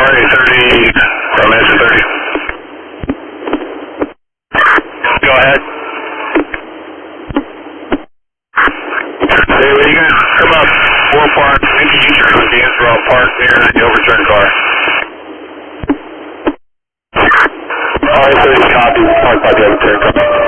Alright, 30, from exit 30. Go ahead. Hey, when you guys come up, War Park, introduce your crew to Ansborough Park near the overturned car. Alright, 30, copy. Park by the overturned car.